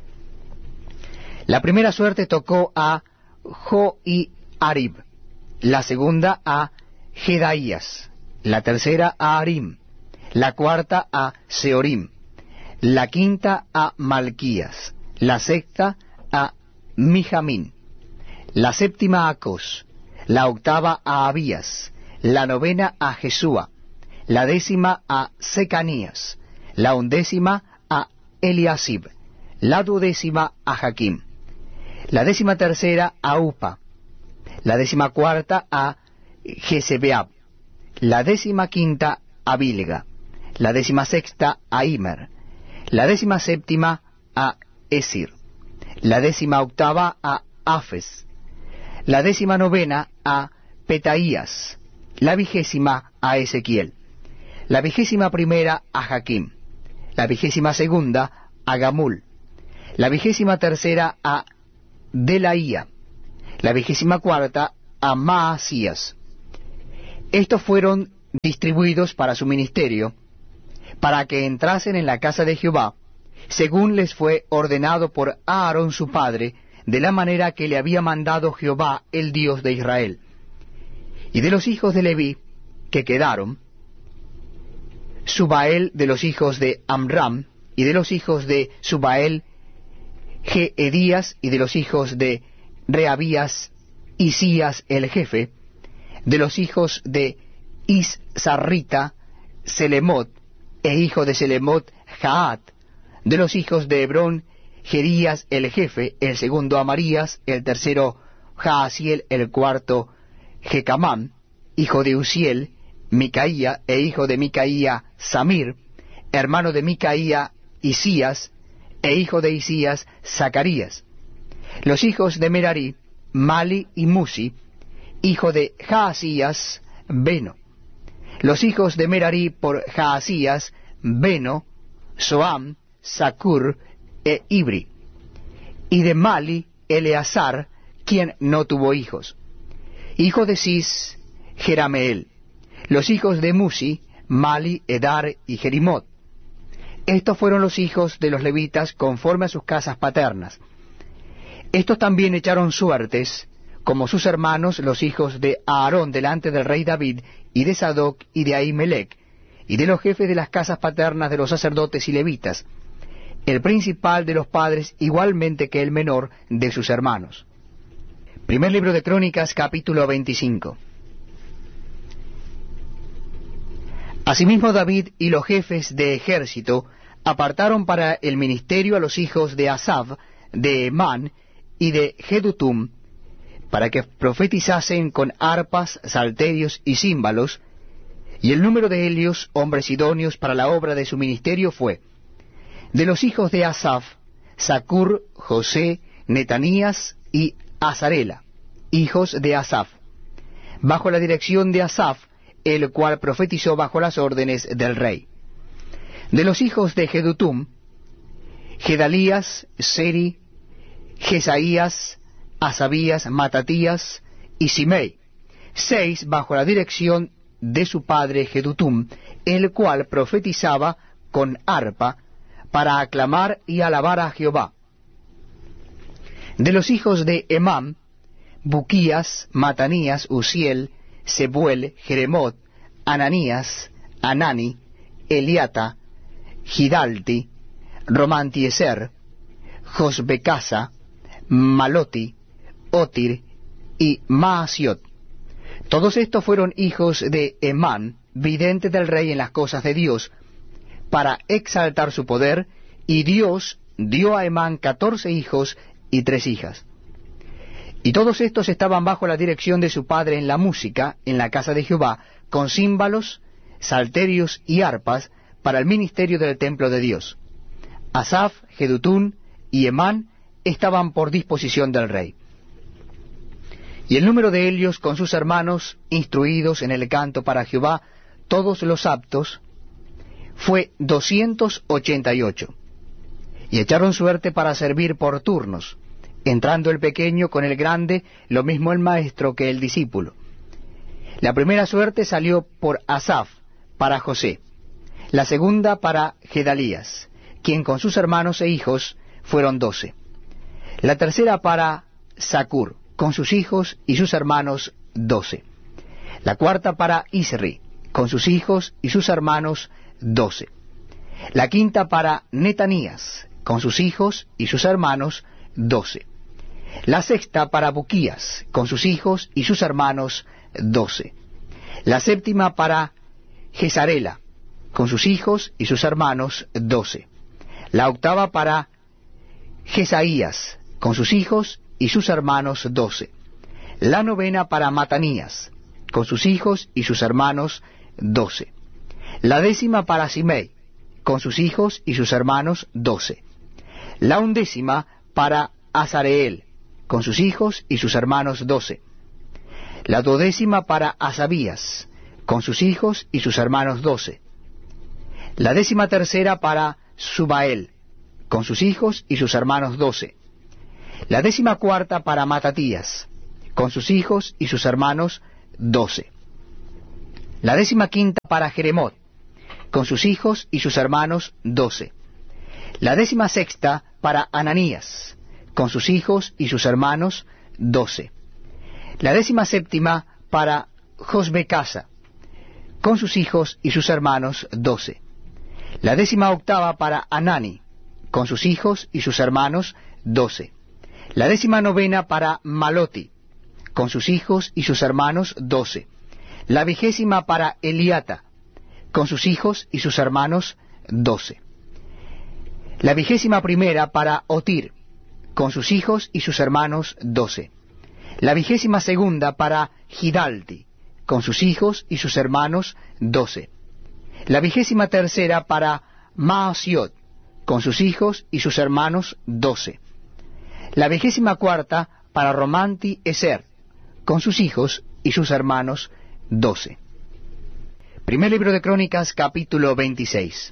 La primera suerte tocó a Joiarib, la segunda a Jedaías, la tercera a Arim, la cuarta a Seorim, la quinta a Malquías, la sexta a Mijamín, la séptima a Cos, la octava a Abías, la novena a Jesúa, la décima a Secanías, la undécima a Eliasib, la duodécima a Jaquim, la décima tercera a Upa, la décima cuarta a Jezebeab, la décima quinta a Bilga, la décima sexta a Imer, la décima séptima a Esir, la décima octava a Afes, la décima novena a Petaías, la vigésima a Ezequiel, la vigésima primera a Jaquim, la vigésima segunda a Gamul, la vigésima tercera a Delaía, la vigésima cuarta a Maasías. Estos fueron distribuidos para su ministerio, para que entrasen en la casa de Jehová, según les fue ordenado por Aarón su padre, de la manera que le había mandado Jehová, el Dios de Israel. Y de los hijos de Leví, que quedaron, Subael de los hijos de Amram, y de los hijos de Subael, Jeedías, y de los hijos de Reabías, Isías el jefe, de los hijos de Isarrita, Selemot, e hijo de Selemot, Jaat, de los hijos de Hebrón, Jerías el jefe, el segundo Amarías, el tercero Jaasiel, el cuarto Jecamán, hijo de Uziel, Micaía, e hijo de Micaía, Samir, hermano de Micaía, Isías, e hijo de Isías, Zacarías. Los hijos de Merari, Mali y Musi, hijo de Jaasías, Beno. Los hijos de Merari por Jaasías, Beno, Soam, Zacur e Ibri. Y de Mali, Eleazar, quien no tuvo hijos. Hijo de Cis, Jerameel. Los hijos de Musi, Mali, Edar y Jerimot. Estos fueron los hijos de los levitas conforme a sus casas paternas. Estos también echaron suertes, como sus hermanos, los hijos de Aarón, delante del rey David, y de Sadoc, y de Ahimelech, y de los jefes de las casas paternas de los sacerdotes y levitas, el principal de los padres igualmente que el menor de sus hermanos. Primer libro de Crónicas, capítulo veinticinco. Asimismo David y los jefes de ejército apartaron para el ministerio a los hijos de Asaf, de Emán y de Jedutum, para que profetizasen con arpas, salterios y címbalos, y el número de ellos, hombres idóneos para la obra de su ministerio, fue: de los hijos de Asaf, Zacur, José, Netanías y Azarela, hijos de Asaf, bajo la dirección de Asaf, el cual profetizó bajo las órdenes del rey. De los hijos de Jedutum, Gedalías, Seri, Jesaías, Asabías, Matatías y Simei, seis bajo la dirección de su padre Jedutum, el cual profetizaba con arpa para aclamar y alabar a Jehová. De los hijos de Emam, Buquías, Matanías, Uziel, Sebuel, Jeremot, Ananías, Anani, Eliata, Gidalti, Romantieser, Josbecasa, Maloti, Otir y Maasiot. Todos estos fueron hijos de Emán, vidente del rey en las cosas de Dios, para exaltar su poder, y Dios dio a Emán catorce hijos y tres hijas. Y todos estos estaban bajo la dirección de su padre en la música, en la casa de Jehová, con címbalos, salterios y arpas, para el ministerio del templo de Dios. Asaf, Jedutún y Emán estaban por disposición del rey. Y el número de ellos con sus hermanos, instruidos en el canto para Jehová, todos los aptos, fue doscientos ochenta y ocho. Y echaron suerte para servir por turnos, entrando el pequeño con el grande, lo mismo el maestro que el discípulo. La primera suerte salió por Asaf, para José; la segunda para Gedalías, quien con sus hermanos e hijos fueron doce; la tercera para Zacur, con sus hijos y sus hermanos doce; la cuarta para Isri, con sus hijos y sus hermanos doce; la quinta para Netanías, con sus hijos y sus hermanos doce; la sexta para Buquías, con sus hijos y sus hermanos doce; la séptima para Gesarela, con sus hijos y sus hermanos doce; la octava para Jesaías, con sus hijos y sus hermanos doce; la novena para Matanías, con sus hijos y sus hermanos doce; la décima para Simei, con sus hijos y sus hermanos doce; la undécima para Azareel, con sus hijos y sus hermanos doce; la duodécima para Asabías, con sus hijos y sus hermanos doce; la décima tercera para Subael, con sus hijos y sus hermanos doce. La décima cuarta para Matatías, con sus hijos y sus hermanos doce. La décima quinta para Jeremot, con sus hijos y sus hermanos doce. La décima sexta para Ananías, con sus hijos y sus hermanos doce. La décima séptima para Josbecasa, con sus hijos y sus hermanos doce. La décima octava para Anani, con sus hijos y sus hermanos doce. La décima novena para Maloti, con sus hijos y sus hermanos doce. La vigésima para Eliata, con sus hijos y sus hermanos doce. La vigésima primera para Otir, con sus hijos y sus hermanos doce. La vigésima segunda para Gidalti, con sus hijos y sus hermanos doce. La vigésima tercera para Maasiot, con sus hijos y sus hermanos doce. La vigésima cuarta para Romanti Eser, con sus hijos y sus hermanos doce. Primer libro de Crónicas, capítulo veintiséis.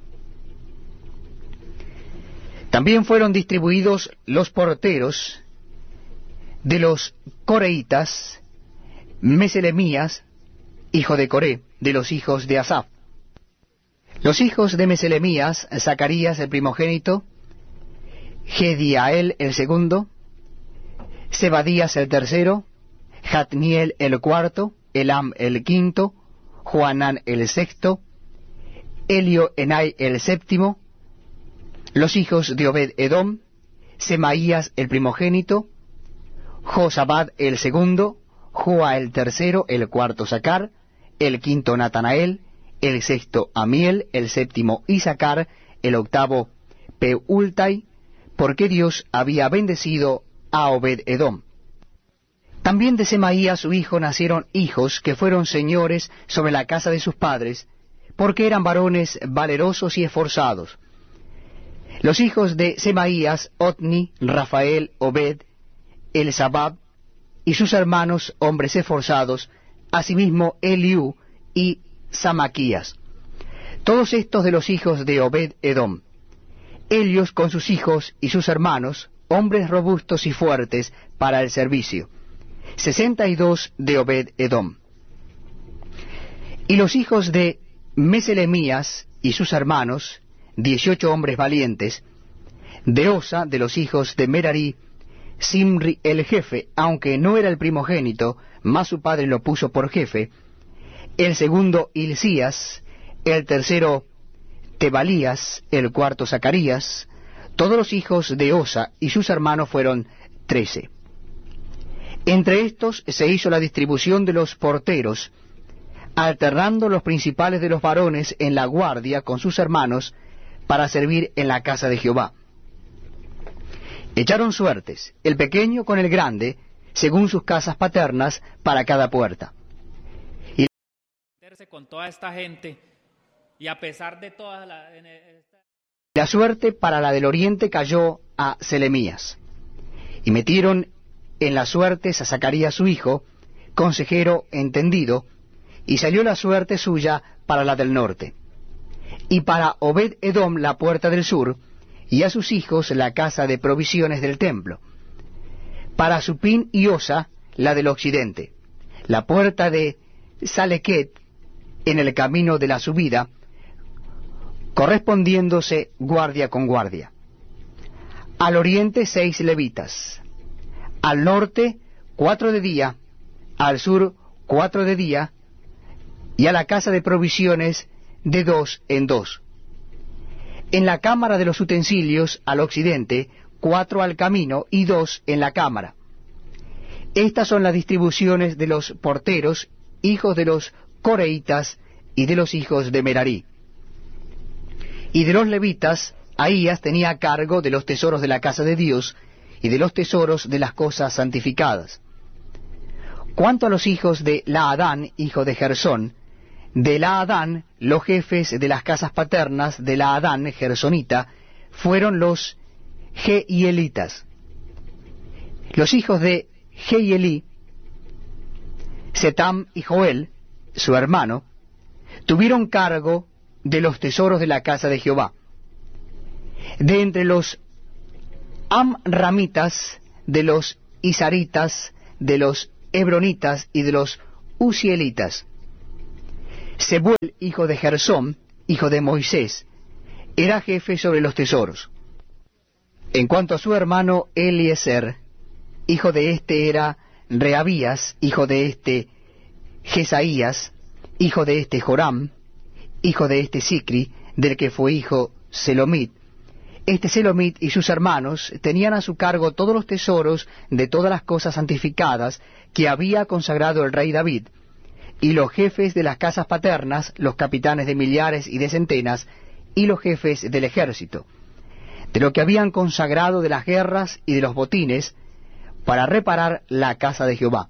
También fueron distribuidos los porteros de los coreitas, Meselemías, hijo de Coré, de los hijos de Asaf. Los hijos de Meselemías, Zacarías el primogénito, Gediael el segundo, Zebadías el tercero, Jatniel el cuarto, Elam el quinto, Joanán el sexto, Elio Enai el séptimo. Los hijos de Obed Edom, Semaías el primogénito, Josabad el segundo, Joa el tercero, el cuarto Sacar, el quinto Natanael, el sexto Amiel, el séptimo Isacar, el octavo Peultai, porque Dios había bendecido a Obed Edom. También de Semaías su hijo nacieron hijos que fueron señores sobre la casa de sus padres, porque eran varones valerosos y esforzados. Los hijos de Semaías, Otni, Rafael, Obed, Elzabab, y sus hermanos, hombres esforzados, asimismo Eliú y Samaquías. Todos estos de los hijos de Obed Edom. Ellos con sus hijos y sus hermanos, hombres robustos y fuertes para el servicio. Sesenta y dos de Obed Edom. Y los hijos de Meselemías y sus hermanos, dieciocho hombres valientes. De Osa, de los hijos de Merari, Simri el jefe, aunque no era el primogénito, mas su padre lo puso por jefe. El segundo Hilcías, el tercero Tebalías, el cuarto Zacarías. Todos los hijos de Osa y sus hermanos fueron trece. Entre estos se hizo la distribución de los porteros, alternando los principales de los varones en la guardia con sus hermanos para servir en la casa de Jehová. Echaron suertes, el pequeño con el grande, según sus casas paternas, para cada puerta. Y con toda esta gente, y a pesar de toda la... La suerte para la del oriente cayó a Selemías. Y metieron en las suertes a Zacarías su hijo, consejero entendido, y salió la suerte suya para la del norte. Y para Obed Edom la puerta del sur, y a sus hijos la casa de provisiones del templo. Para Supín y Osa la del occidente, la puerta de Salequet en el camino de la subida, correspondiéndose guardia con guardia. Al oriente seis levitas, al norte cuatro de día, al sur cuatro de día, y a la casa de provisiones de dos en dos. En la cámara de los utensilios, al occidente, cuatro al camino y dos en la cámara. Estas son las distribuciones de los porteros, hijos de los coreitas y de los hijos de Merari. Y de los levitas, Ahías tenía cargo de los tesoros de la casa de Dios y de los tesoros de las cosas santificadas. Cuanto a los hijos de Laadán, hijo de Gersón, de Laadán, los jefes de las casas paternas de Laadán, gersonita, fueron los Jehielitas. Los hijos de Jehielí, Setam y Joel, su hermano, tuvieron cargo de los tesoros de la casa de Jehová. De entre los amramitas, de los isaritas, de los hebronitas y de los uzielitas. Sebuel, hijo de Gersón, hijo de Moisés, era jefe sobre los tesoros. En cuanto a su hermano Eliezer, hijo de este era Reabías, hijo de este Jesaías, hijo de este Joram, hijo de este Sicri, del que fue hijo Selomit. Este Selomit y sus hermanos tenían a su cargo todos los tesoros de todas las cosas santificadas que había consagrado el rey David, y los jefes de las casas paternas, los capitanes de millares y de centenas, y los jefes del ejército, de lo que habían consagrado de las guerras y de los botines, para reparar la casa de Jehová.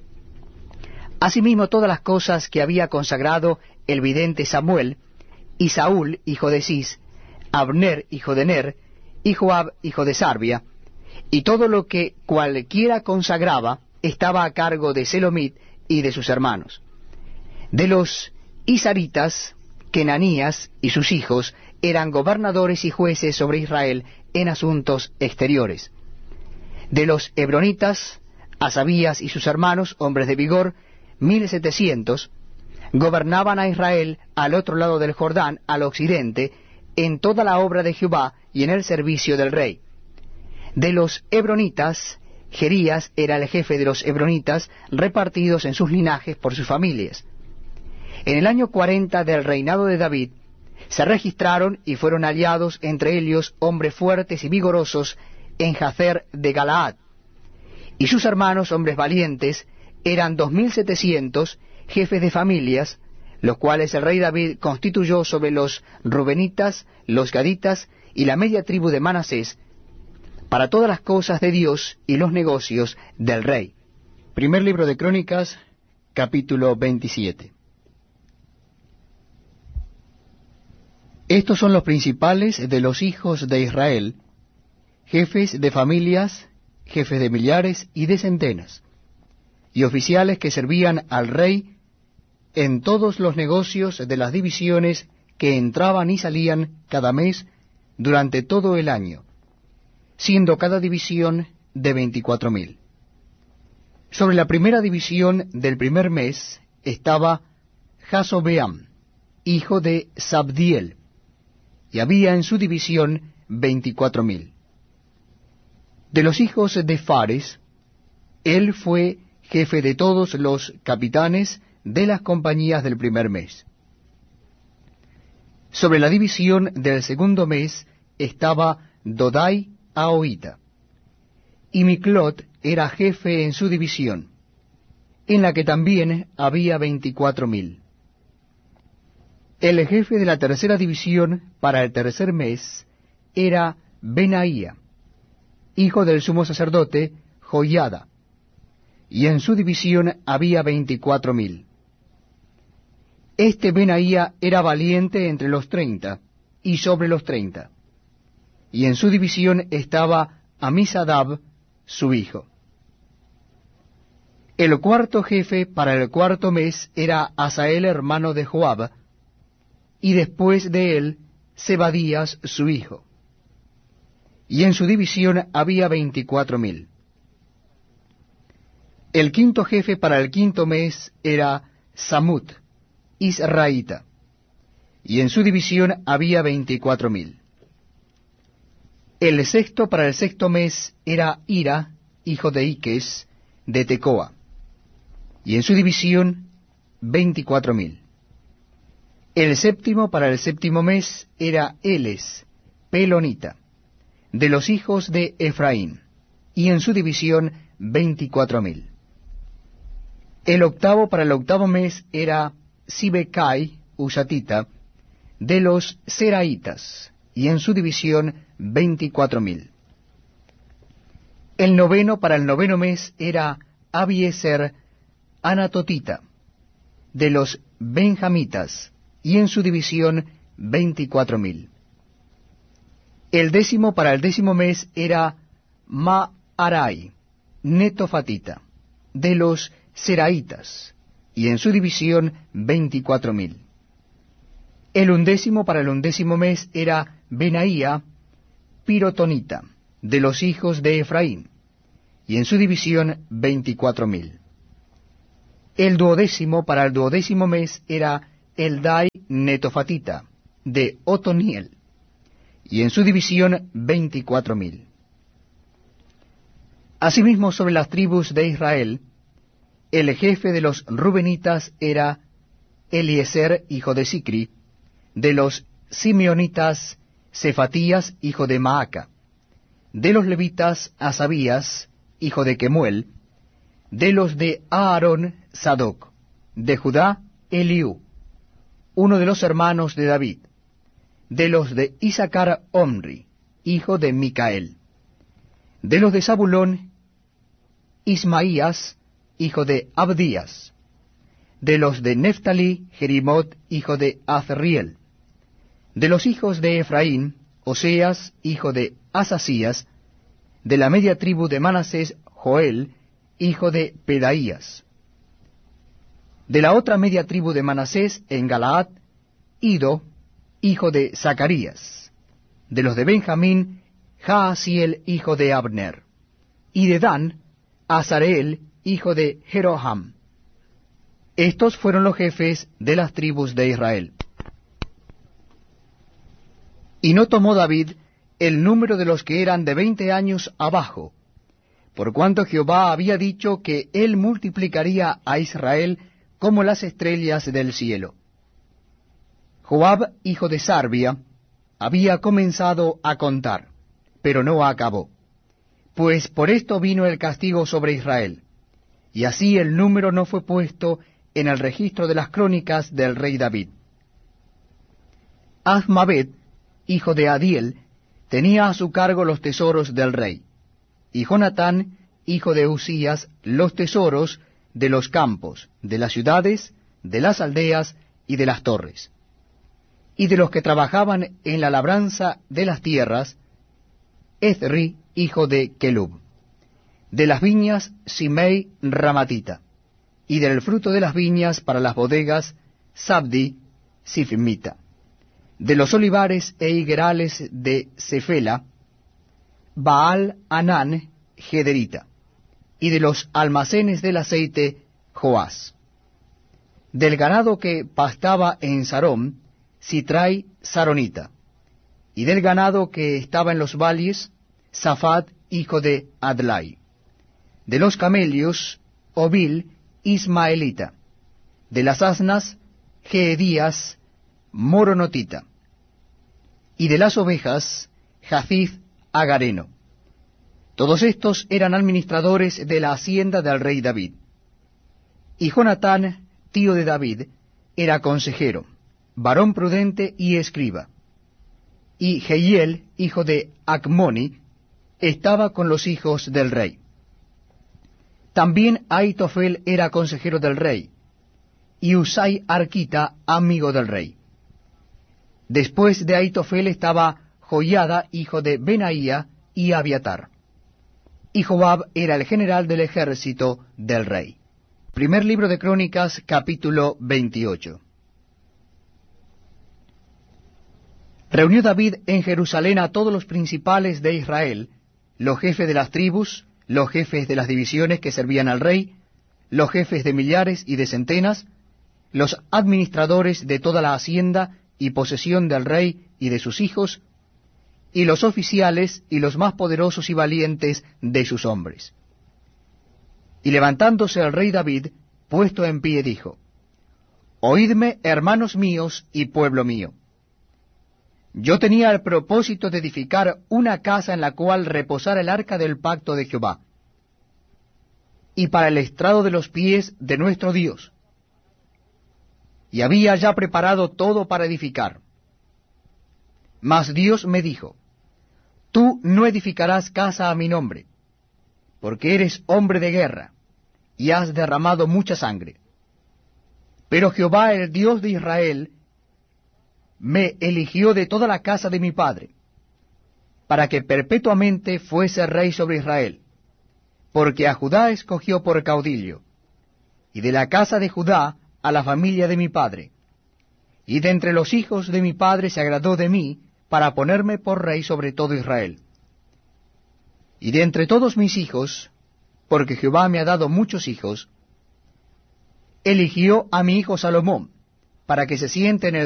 Asimismo todas las cosas que había consagrado el vidente Samuel, y Saúl, hijo de Cis, Abner, hijo de Ner, y Joab, hijo de Sarbia, y todo lo que cualquiera consagraba estaba a cargo de Selomit y de sus hermanos. De los isaritas, Kenanías y sus hijos eran gobernadores y jueces sobre Israel en asuntos exteriores. De los hebronitas, Asabías y sus hermanos, hombres de vigor, mil setecientos, gobernaban a Israel al otro lado del Jordán, al occidente, en toda la obra de Jehová y en el servicio del rey. De los hebronitas, Jerías era el jefe de los hebronitas, repartidos en sus linajes por sus familias. En el año cuarenta del reinado de David, se registraron y fueron hallados entre ellos hombres fuertes y vigorosos en Jazer de Galaad. Y sus hermanos, hombres valientes, eran dos mil setecientos jefes de familias, los cuales el rey David constituyó sobre los rubenitas, los gaditas y la media tribu de Manasés, para todas las cosas de Dios y los negocios del rey. Primer libro de Crónicas, capítulo veintisiete. Estos son los principales de los hijos de Israel, jefes de familias, jefes de millares y de centenas, y oficiales que servían al rey en todos los negocios de las divisiones que entraban y salían cada mes durante todo el año, siendo cada división de veinticuatro mil. Sobre la primera división del primer mes estaba Jasobeam, hijo de Sabdiel, y había en su división veinticuatro mil. De los hijos de Fares, él fue jefe de todos los capitanes de las compañías del primer mes. Sobre la división del segundo mes estaba Dodai Ahoita, y Miclot era jefe en su división, en la que también había veinticuatro mil. El jefe de la tercera división para el tercer mes era Benaía, hijo del sumo sacerdote Joiada, y en su división había veinticuatro mil. Este Benaía era valiente entre los treinta y sobre los treinta, y en su división estaba Amisadab, su hijo. El cuarto jefe para el cuarto mes era Asael, hermano de Joab, y después de él Zebadías, su hijo. Y en su división había veinticuatro mil. El quinto jefe para el quinto mes era Samut, israelita, y en su división había veinticuatro mil. El sexto para el sexto mes era Ira, hijo de Iques, de Tecoa, y en su división veinticuatro mil. El séptimo para el séptimo mes era Eles, pelonita, de los hijos de Efraín, y en su división veinticuatro mil. El octavo para el octavo mes era Sibecai, usatita, de los seraitas, y en su división veinticuatro mil. El noveno para el noveno mes era Abieser, anatotita, de los benjamitas, y en su división veinticuatro mil. El décimo para el décimo mes era Maarai, netofatita, de los seraitas, y en su división veinticuatro mil. El undécimo para el undécimo mes era Benaía, pirotonita, de los hijos de Efraín, y en su división veinticuatro mil. El duodécimo para el duodécimo mes era Eldai netofatita, de Otoniel, y en su división veinticuatro mil. Asimismo, sobre las tribus de Israel, el jefe de los rubenitas era Eliezer, hijo de Sicri; de los simeonitas, Cefatías, hijo de Maaca; de los levitas, Asabías, hijo de Kemuel; de los de Aarón, Sadoc; de Judá, Eliú, uno de los hermanos de David; de los de Isacar, Omri, hijo de Micael; de los de Zabulón, Ismaías, hijo de Abdías; de los de Neftalí, Jerimot, hijo de Azriel; de los hijos de Efraín, Oseas, hijo de Asasías; de la media tribu de Manasés, Joel, hijo de Pedaías; de la otra media tribu de Manasés, en Galaad, Ido, hijo de Zacarías; de los de Benjamín, Jaasiel, hijo de Abner; y de Dan, Azareel, hijo de Jeroham. Estos fueron los jefes de las tribus de Israel. Y no tomó David el número de los que eran de veinte años abajo, por cuanto Jehová había dicho que él multiplicaría a Israel como las estrellas del cielo. Joab, hijo de Sarbia, había comenzado a contar, pero no acabó, pues por esto vino el castigo sobre Israel, y así el número no fue puesto en el registro de las crónicas del rey David. Azmaveth, hijo de Adiel, tenía a su cargo los tesoros del rey, y Jonatán, hijo de Usías, los tesoros de los campos, de las ciudades, de las aldeas y de las torres. Y de los que trabajaban en la labranza de las tierras, Ezri, hijo de Kelub; de las viñas, Simei Ramatita; y del fruto de las viñas para las bodegas, Sabdi Sifmita; de los olivares e higuerales de Cefela, Baal Anán Gederita; y de los almacenes del aceite, Joás; del ganado que pastaba en Sarón, Sitrai Saronita; y del ganado que estaba en los valles, Safat, hijo de Adlai; de los camellos, Obil Ismaelita; de las asnas, Geedías Moronotita; y de las ovejas, Jacif Agareno. Todos estos eran administradores de la hacienda del rey David. Y Jonatán, tío de David, era consejero, varón prudente y escriba. Y Jehiel, hijo de Acmoni, estaba con los hijos del rey. También Aitofel era consejero del rey, y Usai Arquita, amigo del rey. Después de Aitofel estaba Joiada, hijo de Benaía, y Abiatar. Y Joab era el general del ejército del rey. Primer libro de Crónicas, capítulo veintiocho. Reunió David en Jerusalén a todos los principales de Israel, los jefes de las tribus, los jefes de las divisiones que servían al rey, los jefes de millares y de centenas, los administradores de toda la hacienda y posesión del rey y de sus hijos, y los oficiales y los más poderosos y valientes de sus hombres. Y levantándose el rey David, puesto en pie, dijo: Oídme, hermanos míos y pueblo mío. Yo tenía el propósito de edificar una casa en la cual reposara el arca del pacto de Jehová, y para el estrado de los pies de nuestro Dios. Y había ya preparado todo para edificar. Mas Dios me dijo: Tú no edificarás casa a mi nombre, porque eres hombre de guerra, y has derramado mucha sangre. Pero Jehová, el Dios de Israel, me eligió de toda la casa de mi padre, para que perpetuamente fuese rey sobre Israel, porque a Judá escogió por caudillo, y de la casa de Judá a la familia de mi padre, y de entre los hijos de mi padre se agradó de mí, para ponerme por rey sobre todo Israel. Y de entre todos mis hijos, porque Jehová me ha dado muchos hijos, eligió a mi hijo Salomón, para que se siente en el